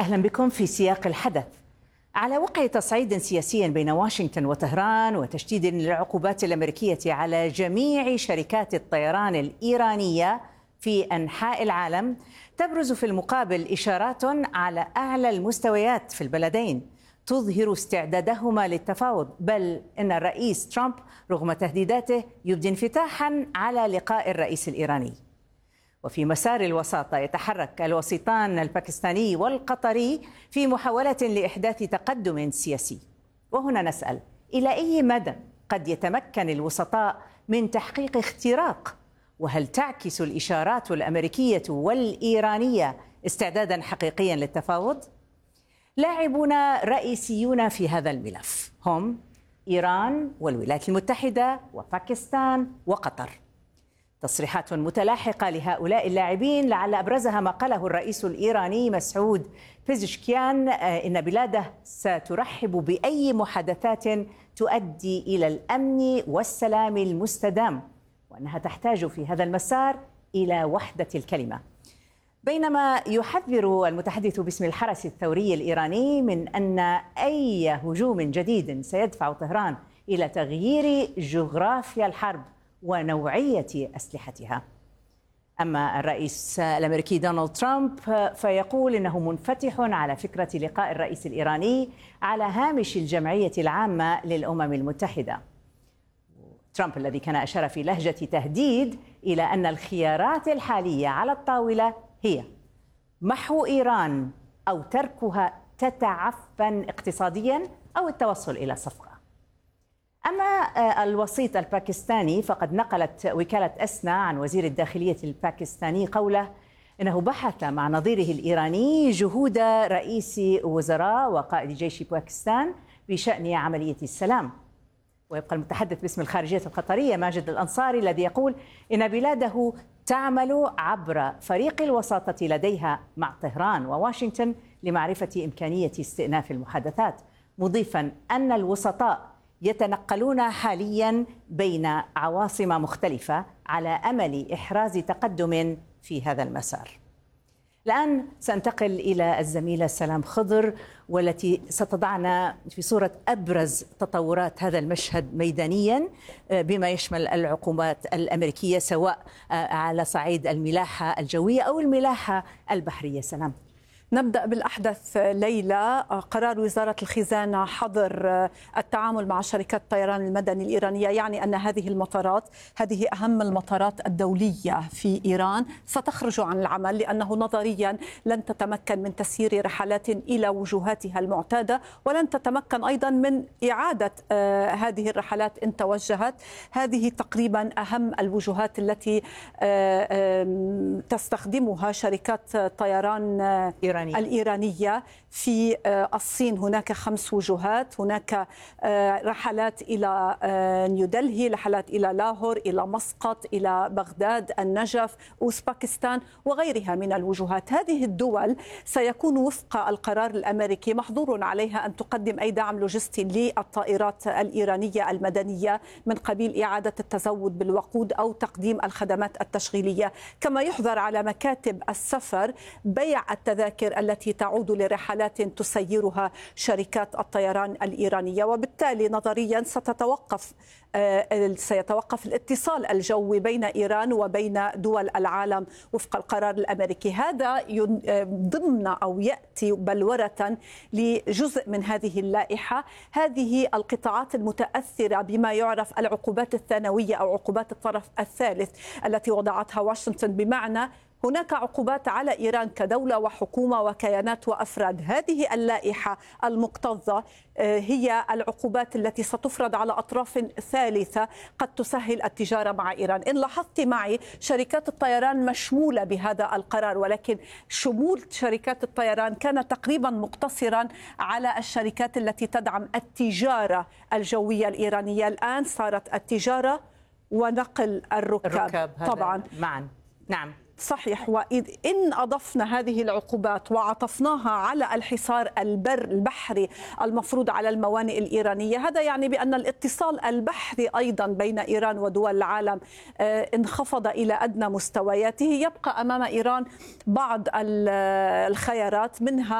أهلا بكم في سياق الحدث. على وقع تصعيد سياسي بين واشنطن وطهران وتشديد للعقوبات الأمريكية على جميع شركات الطيران الإيرانية في أنحاء العالم، تبرز في المقابل إشارات على أعلى المستويات في البلدين تظهر استعدادهما للتفاوض، بل إن الرئيس ترامب رغم تهديداته يبدي انفتاحا على لقاء الرئيس الإيراني. وفي مسار الوساطة يتحرك الوسيطان الباكستاني والقطري في محاولة لإحداث تقدم سياسي. وهنا نسأل: إلى أي مدى قد يتمكن الوسطاء من تحقيق اختراق؟ وهل تعكس الإشارات الأمريكية والإيرانية استعدادا حقيقيا للتفاوض؟ لاعبون رئيسيون في هذا الملف هم إيران والولايات المتحدة وباكستان وقطر. تصريحات متلاحقة لهؤلاء اللاعبين، لعل أبرزها ما قاله الرئيس الإيراني مسعود بيزشكيان إن بلاده سترحب بأي محادثات تؤدي إلى الأمن والسلام المستدام، وأنها تحتاج في هذا المسار إلى وحدة الكلمة. بينما يحذر المتحدث باسم الحرس الثوري الإيراني من أن أي هجوم جديد سيدفع طهران إلى تغيير جغرافيا الحرب ونوعية أسلحتها. أما الرئيس الأمريكي دونالد ترامب فيقول إنه منفتح على فكرة لقاء الرئيس الإيراني على هامش الجمعية العامة للأمم المتحدة. ترامب الذي كان أشار في لهجة تهديد إلى أن الخيارات الحالية على الطاولة هي محو إيران أو تركها تتعفن اقتصاديا أو التوصل إلى صفقة. أما الوسيط الباكستاني فقد نقلت وكالة أسنا عن وزير الداخلية الباكستاني قوله إنه بحث مع نظيره الإيراني جهود رئيس وزراء وقائد جيش باكستان بشأن عملية السلام. ويبقى المتحدث باسم الخارجية القطرية ماجد الأنصاري الذي يقول إن بلاده تعمل عبر فريق الوساطة لديها مع طهران وواشنطن لمعرفة إمكانية استئناف المحادثات، مضيفا أن الوسطاء يتنقلون حاليا بين عواصم مختلفة على أمل إحراز تقدم في هذا المسار. الآن سأنتقل إلى الزميلة سلام خضر، والتي ستضعنا في صورة أبرز تطورات هذا المشهد ميدانيا بما يشمل العقوبات الأمريكية سواء على صعيد الملاحة الجوية أو الملاحة البحرية. سلام. نبدأ بالأحدث ليلى. قرار وزارة الخزانة حظر التعامل مع شركات الطيران المدني الإيرانية يعني أن هذه المطارات، هذه أهم المطارات الدولية في إيران، ستخرج عن العمل، لأنه نظريا لن تتمكن من تسيير رحلات إلى وجهاتها المعتادة، ولن تتمكن أيضا من إعادة هذه الرحلات إن توجهت. هذه تقريبا أهم الوجهات التي تستخدمها شركات طيران الإيرانية في الصين. هناك 5 وجهات، هناك رحلات إلى نيودلهي، رحلات إلى لاهور، إلى مسقط، إلى بغداد، النجف، أوزباكستان وغيرها من الوجهات. هذه الدول سيكون وفق القرار الأمريكي محظور عليها أن تقدم أي دعم لوجستي للطائرات الإيرانية المدنية من قبيل إعادة التزود بالوقود أو تقديم الخدمات التشغيلية، كما يحظر على مكاتب السفر بيع التذاكر التي تعود لرحلات تسيرها شركات الطيران الإيرانية. وبالتالي نظريا سيتوقف الاتصال الجوي بين إيران وبين دول العالم وفق القرار الأمريكي. هذا ضمن أو يأتي بلورة لجزء من هذه اللائحة، هذه القطاعات المتأثرة بما يعرف العقوبات الثانوية أو عقوبات الطرف الثالث التي وضعتها واشنطن، بمعنى هناك عقوبات على إيران كدولة وحكومة وكيانات وأفراد. هذه اللائحة المكتظة هي العقوبات التي ستفرض على أطراف ثالثة قد تسهل التجارة مع إيران. إن لاحظت معي شركات الطيران مشمولة بهذا القرار، ولكن شمول شركات الطيران كان تقريبا مقتصرا على الشركات التي تدعم التجارة الجوية الإيرانية. الآن صارت التجارة ونقل الركاب طبعا معا. نعم صحيح. وإن أضفنا هذه العقوبات وعطفناها على الحصار البحري المفروض على الموانئ الإيرانية، هذا يعني بأن الاتصال البحري أيضا بين إيران ودول العالم انخفض إلى أدنى مستوياته. يبقى أمام إيران بعض الخيارات، منها